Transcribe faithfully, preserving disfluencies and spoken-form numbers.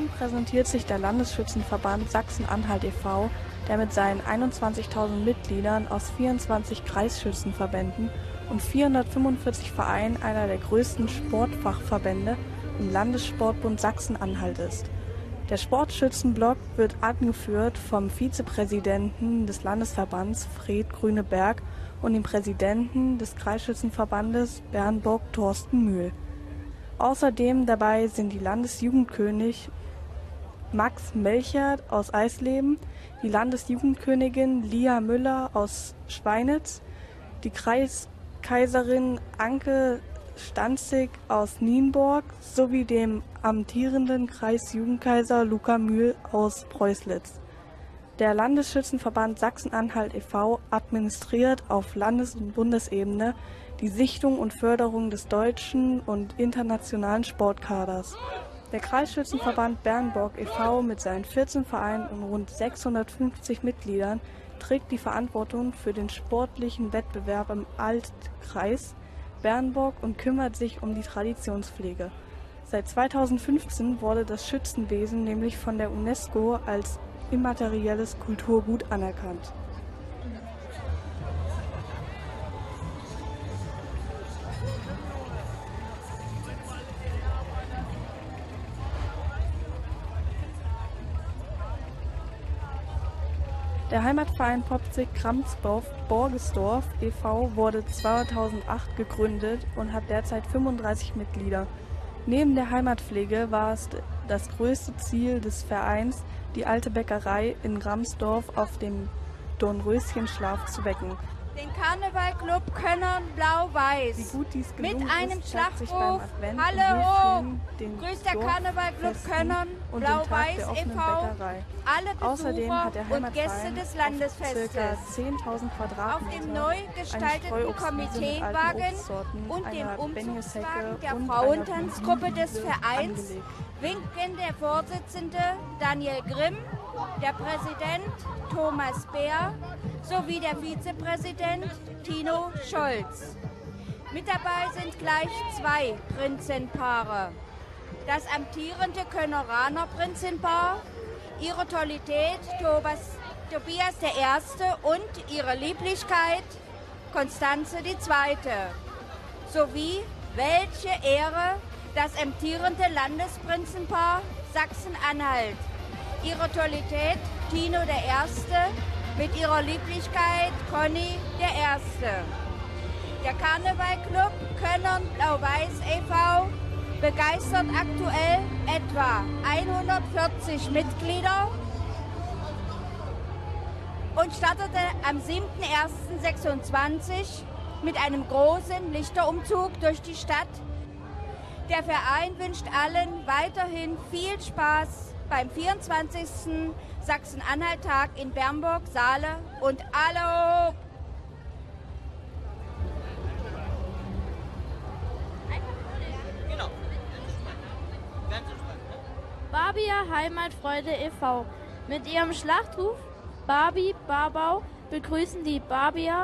Nun präsentiert sich der Landesschützenverband Sachsen-Anhalt e V, der mit seinen einundzwanzigtausend Mitgliedern aus vierundzwanzig Kreisschützenverbänden und vierhundertfünfundvierzig Vereinen einer der größten Sportfachverbände im Landessportbund Sachsen-Anhalt ist. Der Sportschützenblock wird angeführt vom Vizepräsidenten des Landesverbands Fred Grüneberg und dem Präsidenten des Kreisschützenverbandes Bernburg Thorsten Mühl. Außerdem dabei sind die Landesjugendkönig Max Melchert aus Eisleben, die Landesjugendkönigin Lia Müller aus Schweinitz, die Kreiskaiserin Anke Stanzig aus Nienburg sowie dem amtierenden Kreisjugendkaiser Luca Mühl aus Preußlitz. Der Landesschützenverband Sachsen-Anhalt e V administriert auf Landes- und Bundesebene die Sichtung und Förderung des deutschen und internationalen Sportkaders. Der Kreisschützenverband Bernburg e V mit seinen vierzehn Vereinen und rund sechshundertfünfzig Mitgliedern trägt die Verantwortung für den sportlichen Wettbewerb im Altkreis Bernburg und kümmert sich um die Traditionspflege. Seit zweitausendfünfzehn wurde das Schützenwesen nämlich von der UNESCO als immaterielles Kulturgut anerkannt. Der Heimatverein Popzig-Kramsdorf-Borgesdorf e V wurde zweitausendacht gegründet und hat derzeit fünfunddreißig Mitglieder. Neben der Heimatpflege war es das größte Ziel des Vereins, die alte Bäckerei in Gramsdorf auf dem Dornröschenschlaf zu wecken. Den Karnevalclub Könnern Blau-Weiß. Wie gut dies mit gelungen einem ist, zeigt sich beim Schlachtruf Advent Halle und hoch! den Grüßt der Dorffesten Karnevalclub Könnern und dem Tag Blau-Weiß der e offenen V Bäckerei. alle Außerdem Besucher hat der und Gäste Heimatverein des auf Landesfestes ca. zehntausend auf Quadratmeter dem neu eine gestalteten Streuobstwiese mit alten Komiteewagen Obstsorten, und dem einer Umzugswagen Benjeshecke der und Frauentanzgruppe einer des Blümwiese Vereins angelegt. winken der Vorsitzende Daniel Grimm, der Präsident Thomas Bär sowie der Vizepräsident Tino Scholz. Mit dabei sind gleich zwei Prinzenpaare. Das amtierende Könneraner Prinzenpaar, ihre Tollität Tobas, Tobias der Erste und ihre Lieblichkeit Konstanze die Zweite. Sowie welche Ehre das amtierende Landesprinzenpaar Sachsen-Anhalt, ihre Tollität Tino der Erste mit ihrer Lieblichkeit Conny der Erste. Der Karnevalclub Könnern Blau-Weiß e V begeistert aktuell etwa hundertvierzig Mitglieder und startete am siebten ersten sechsundzwanzig mit einem großen Lichterumzug durch die Stadt. Der Verein wünscht allen weiterhin viel Spaß beim vierundzwanzigsten Sachsen-Anhalt-Tag in Bernburg, Saale und alle hoch! Barbier Heimatfreude e V Mit ihrem Schlachtruf Barbie Barbau begrüßen die Barbier